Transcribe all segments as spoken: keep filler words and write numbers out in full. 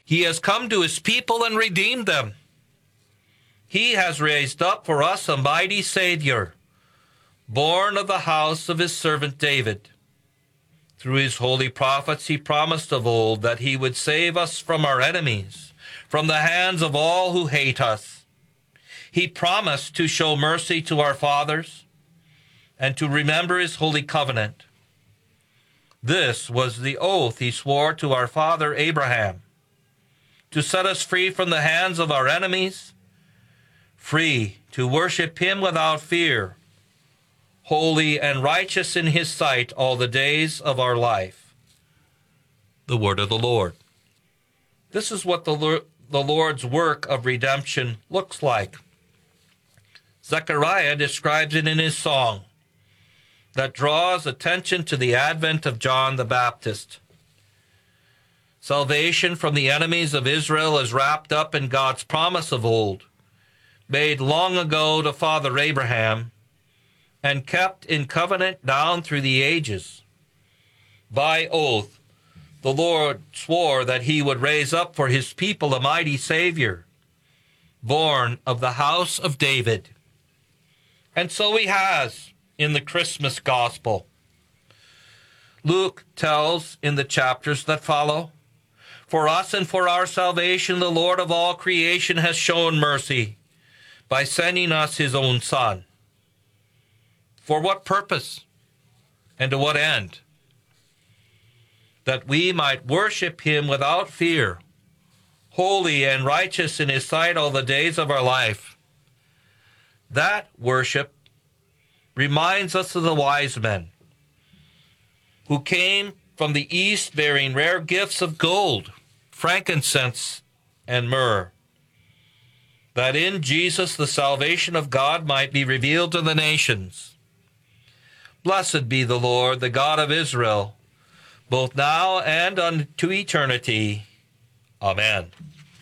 He has come to his people and redeemed them. He has raised up for us a mighty Savior, born of the house of his servant David. Through his holy prophets he promised of old that he would save us from our enemies, from the hands of all who hate us. He promised to show mercy to our fathers and to remember his holy covenant. This was the oath he swore to our father Abraham, to set us free from the hands of our enemies, free to worship him without fear, holy and righteous in his sight all the days of our life. The word of the Lord. This is what the, the Lord's work of redemption looks like. Zechariah describes it in his song that draws attention to the advent of John the Baptist. Salvation from the enemies of Israel is wrapped up in God's promise of old, made long ago to Father Abraham, and kept in covenant down through the ages. By oath, the Lord swore that he would raise up for his people a mighty Savior, born of the house of David. And so he has in the Christmas Gospel. Luke tells in the chapters that follow, "For us and for our salvation, the Lord of all creation has shown mercy by sending us his own Son." For what purpose and to what end? That we might worship him without fear, holy and righteous in his sight all the days of our life. That worship reminds us of the wise men who came from the east bearing rare gifts of gold, frankincense, and myrrh, that in Jesus the salvation of God might be revealed to the nations. Blessed be the Lord, the God of Israel, both now and unto eternity. Amen.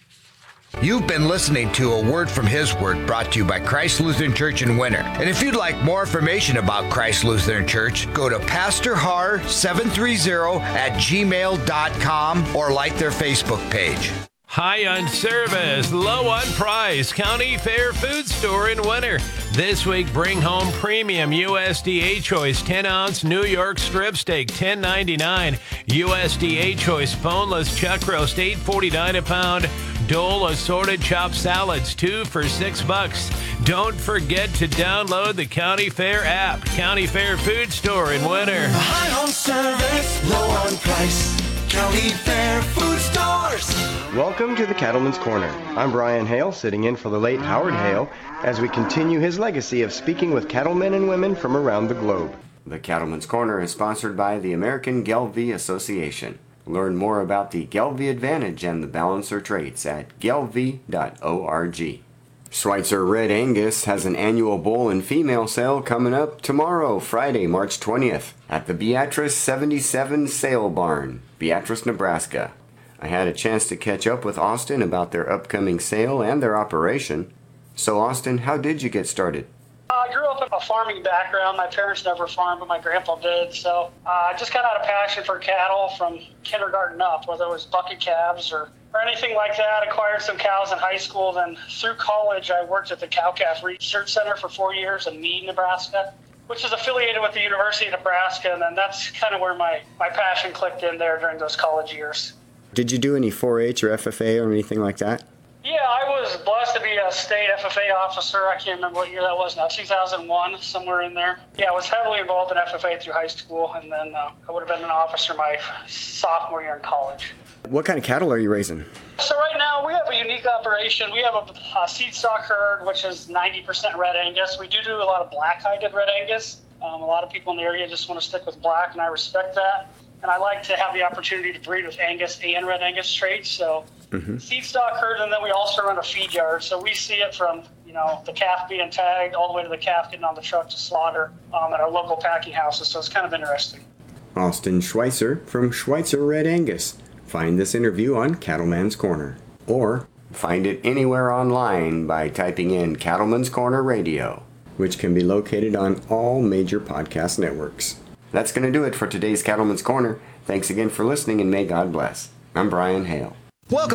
You've been listening to A Word from His Word, brought to you by Christ Lutheran Church in Winter. And if you'd like more information about Christ Lutheran Church, go to pastor har seven three zero at gmail dot com or like their Facebook page. High on service, low on price. County Fair Food Store in Winter. This week, bring home premium U S D A Choice ten ounce New York strip steak, ten ninety-nine. U S D A Choice boneless chuck roast, eight forty-nine a pound. Dole assorted chopped salads, two for six bucks. Don't forget to download the County Fair app. County Fair Food Store in Winter. High on service, low on price. County Fair Food Stores. Welcome to the Cattleman's Corner. I'm Brian Hale, sitting in for the late Howard Hale, as we continue his legacy of speaking with cattlemen and women from around the globe. The Cattleman's Corner is sponsored by the American Gelbvieh Association. Learn more about the Gelbvieh Advantage and the Balancer traits at gelbvieh dot org. Schweitzer Red Angus has an annual bull and female sale coming up tomorrow, Friday, March twentieth, at the Beatrice seventy-seven Sale Barn, Beatrice, Nebraska. I had a chance to catch up with Austin about their upcoming sale and their operation. So, Austin, how did you get started? I grew up in a farming background. My parents never farmed, but my grandpa did. So uh, I just kind of had a passion for cattle from kindergarten up, whether it was bucket calves or, or anything like that. I acquired some cows in high school. Then through college, I worked at the Cow-Calf Research Center for four years in Mead, Nebraska, which is affiliated with the University of Nebraska. And then that's kind of where my, my passion clicked in there during those college years. Did you do any four H or F F A or anything like that? Yeah, I was blessed to be a state F F A officer. I can't remember what year that was now, two thousand one, somewhere in there. Yeah, I was heavily involved in F F A through high school, and then uh, I would have been an officer my sophomore year in college. What kind of cattle are you raising? So right now we have a unique operation. We have a, a seed stock herd, which is ninety percent Red Angus. We do do a lot of black-hided Red Angus. Um, a lot of people in the area just want to stick with black, and I respect that. And I like to have the opportunity to breed with Angus and Red Angus traits. So mm-hmm. seed stock herd, and then we also run a feed yard. So we see it from, you know, the calf being tagged all the way to the calf getting on the truck to slaughter um, at our local packing houses. So it's kind of interesting. Austin Schweitzer from Schweitzer Red Angus. Find this interview on Cattleman's Corner. Or find it anywhere online by typing in Cattleman's Corner Radio, which can be located on all major podcast networks. That's going to do it for today's Cattleman's Corner. Thanks again for listening, and may God bless. I'm Brian Hale. Welcome.